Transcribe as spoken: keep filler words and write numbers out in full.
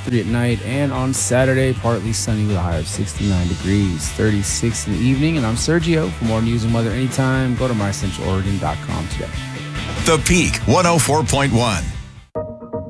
thirty at night. And on Saturday, partly sunny with a high of sixty-nine degrees, thirty-six in the evening. And I'm Sergio. For more news and weather anytime, go to my central oregon dot com today. The Peak one oh four point one.